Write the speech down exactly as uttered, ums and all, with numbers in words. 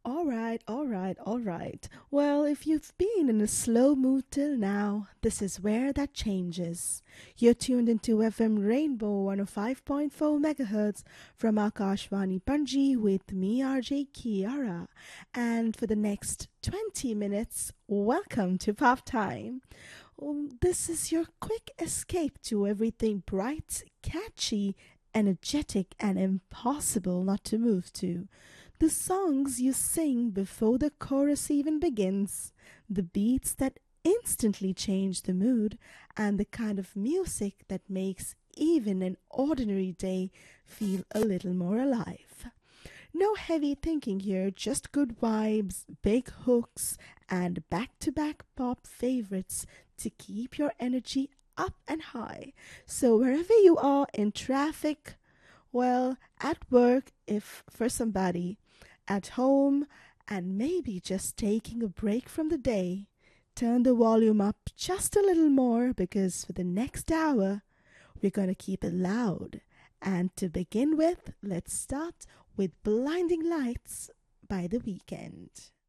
All right, all right, all right. Well, if you've been in a slow mood till now, this is where that changes. You're tuned into F M Rainbow one oh five point four megahertz from Akashvani Panji with me, R J Kiara. And for the next twenty minutes, welcome to Pop Time. Um, this is your quick escape to everything bright, catchy, energetic, and impossible not to move to. The songs you sing before the chorus even begins, the beats that instantly change the mood, and the kind of music that makes even an ordinary day feel a little more alive. No heavy thinking here, just good vibes, big hooks, and back to back pop favorites to keep your energy up and high. So, wherever you are in traffic, well, at work, if for somebody, at home, and maybe just taking a break from the day, turn the volume up just a little more because for the next hour, we're going to keep it loud. And to begin with, let's start with Blinding Lights by The Weekend.